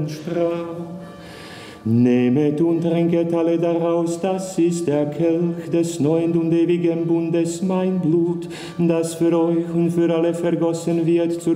und sprach: Nehmet und trinket alle daraus, das ist der Kelch des neuen und ewigen Bundes, mein Blut, das für euch und für alle vergossen wird zur